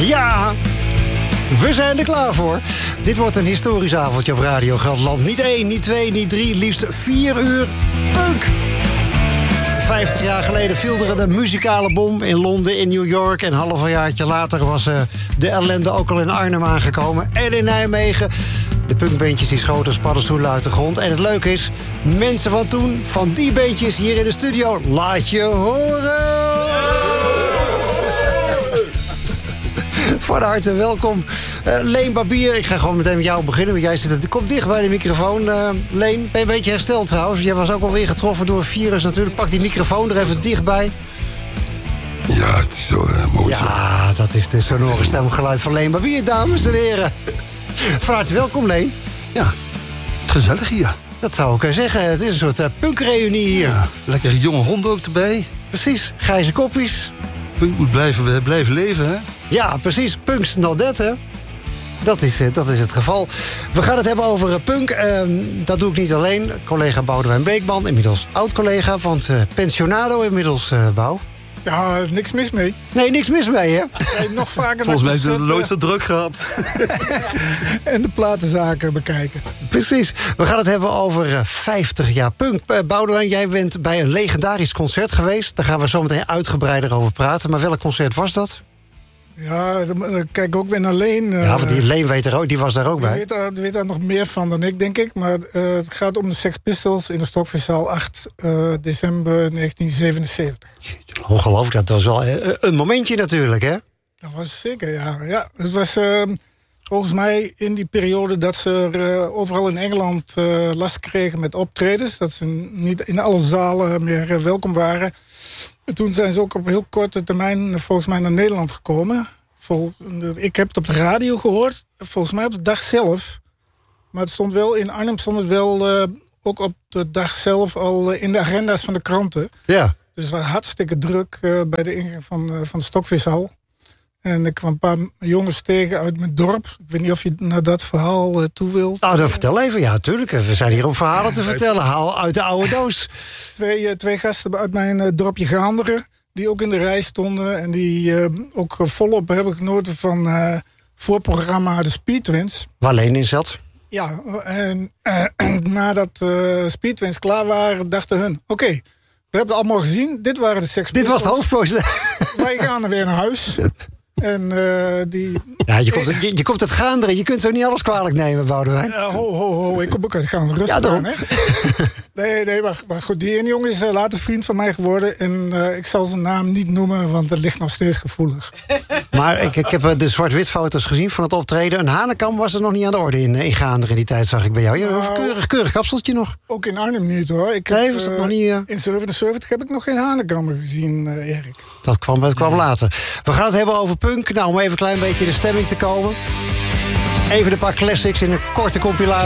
Ja, we zijn er klaar voor. Dit wordt een historisch avondje op Radio Gelderland. Niet 1, niet 2, niet 3, liefst 4 uur punk. 50 jaar geleden viel er een muzikale bom in Londen, in New York. En half een jaartje later was de ellende ook al in Arnhem aangekomen. En in Nijmegen. De punkbeentjes die schoten als paddenstoelen uit de grond. En het leuke is, mensen van toen, van die beentjes hier in de studio, laat je horen! Van harte welkom. Leen Barbier, ik ga gewoon meteen met jou beginnen. Want jij zit, kom dicht bij de microfoon. Leen, ben je een beetje hersteld trouwens? Jij was ook alweer getroffen door een virus natuurlijk. Pak die microfoon er even dichtbij. Ja, het is zo mooi. Ja, dat is de sonore stemgeluid van Leen Barbier, dames en heren. Van harte welkom, Leen. Ja, gezellig hier. Dat zou ik zeggen. Het is een soort punkreunie hier. Ja, lekkere jonge honden ook erbij. Precies, grijze koppies. Punk moet blijven leven, hè? Ja, precies. Punk's not dead, hè? Dat is het geval. We gaan het hebben over punk. Dat doe ik niet alleen. Collega Boudewijn Beekman, inmiddels oud-collega. Want pensionado inmiddels, Bouw. Ja, er is niks mis mee. Nee, niks mis mee, hè? Nog vaker volgens mij hebben we nooit zo druk gehad. En de platenzaken bekijken. Precies. We gaan het hebben over 50 jaar punk. Boudewijn, jij bent bij een legendarisch concert geweest. Daar gaan we zo meteen uitgebreider over praten. Maar welk concert was dat? Ja, kijk ook weer naar Leen. Ja, want die Leen weet er ook, die was daar ook bij. Die weet daar nog meer van dan ik, denk ik. Maar het gaat om de Sex Pistols in de Stokviszaal 8 december 1977. Ongelooflijk, dat was wel een momentje natuurlijk, hè? Dat was zeker, ja. Het was volgens mij in die periode dat ze overal in Engeland last kregen met optredens. Dat ze niet in alle zalen meer welkom waren. En toen zijn ze ook op heel korte termijn volgens mij naar Nederland gekomen. Ik heb het op de radio gehoord, volgens mij op de dag zelf. Maar het stond wel in Arnhem, ook op de dag zelf al in de agenda's van de kranten. Ja. Dus het was hartstikke druk bij de ingang van de Stokvishal. En ik kwam een paar jongens tegen uit mijn dorp. Ik weet niet of je naar dat verhaal toe wilt. Nou, dan vertel even. Ja, tuurlijk. We zijn hier om verhalen te vertellen. Haal uit de oude doos. Twee gasten uit mijn dorpje Gaanderen, die ook in de rij stonden. En die ook volop hebben genoten van voorprogramma de Speed Twins. Waar Leen in zat. Ja, en nadat Speed Twins klaar waren, dachten hun, oké, we hebben het allemaal gezien. Dit waren de Sex Pistols. Dit was het hoofdposter. Wij gaan er weer naar huis. En Ja, je komt uit Gaanderen. Je kunt zo niet alles kwalijk nemen, Boudewijn. Ho. Ik kom ook uit Gaanderen. Rustig aan, hè? Nee, maar goed. Die ene jongen is later vriend van mij geworden. En ik zal zijn naam niet noemen, want dat ligt nog steeds gevoelig. Maar ik heb de zwart-wit foto's gezien van het optreden. Een hanenkam was er nog niet aan de orde in Gaanderen in die tijd, zag ik bij jou. Je hebt een keurig kapseltje nog. Ook in Arnhem niet, hoor. Was dat nog niet... In 77 heb ik nog geen hanenkammer gezien, Erik. Dat kwam later. We gaan het hebben over punk. Nou, om even een klein beetje de stemming te komen. Even een paar classics in een korte compilatie.